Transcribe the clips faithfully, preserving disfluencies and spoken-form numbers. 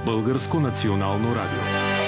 Българско национално радио.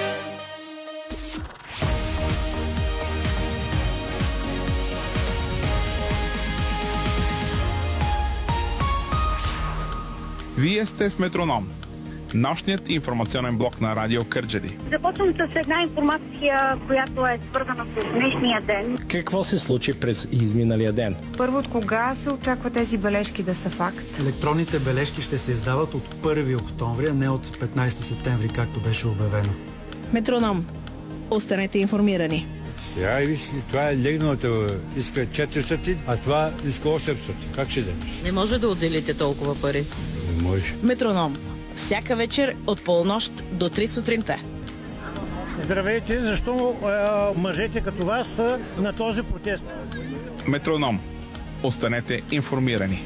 Вие сте с Метроном, нощният информационен блок на Радио Кърджали. Започвам с една информация, която е свързана с днешния ден. Какво се случи през изминалия ден? Първо, от кога се очаква тези бележки да са факт? Електронните бележки ще се издават от първи октомври, а не от петнайсети септември, както беше обявено. Метроном. Останете информирани. Сега виж, това е легналата, иска четиристотин, а това иска осемстотин. Как ще вземеш? Не може да отделите толкова пари. Не може. Метроном. Всяка вечер от полунощ до три сутринта. Здравейте, защо е, мъжете като вас са на този протест? Метроном. Останете информирани.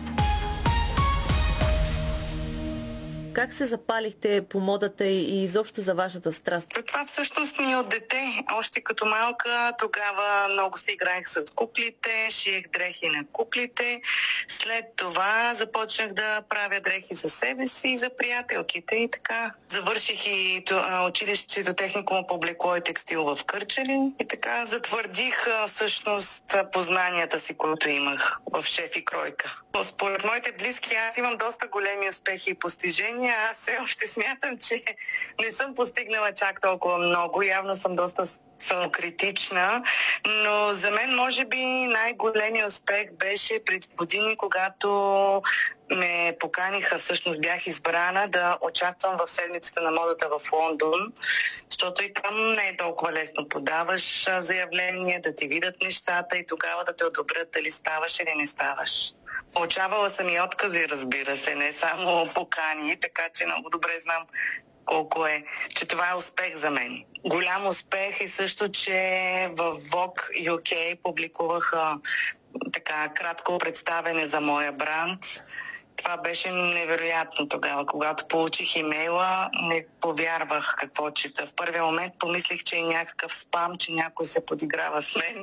Как се запалихте по модата и изобщо за вашата страст? Това всъщност ми е от дете. Още като малка, тогава много се играех с куклите, шиех дрехи на куклите. След това започнах да правя дрехи за себе си и за приятелките и така. Завърших и училището техникум по облекло и текстил в Кърджали и така затвърдих всъщност познанията си, които имах в шеф и кройка. Според моите близки аз имам доста големи успехи и постижения. Аз все още смятам, че не съм постигнала чак толкова много. Явно съм доста самокритична, но за мен може би най-големият успех беше преди години, когато ме поканиха, всъщност бях избрана да участвам в седмицата на модата в Лондон, защото и там не е толкова лесно подаваш заявление, да ти видят нещата и тогава да те одобрят дали ставаш или не ставаш. Получавала съм и откази, разбира се, не само покани, така че много добре знам колко е, че това е успех за мен. Голям успех е също, че в Vogue ю кей публикуваха така кратко представене за моя бранд. Това беше невероятно тогава. Когато получих имейла, не повярвах какво чета. В първия момент помислих, че е някакъв спам, че някой се подиграва с мен.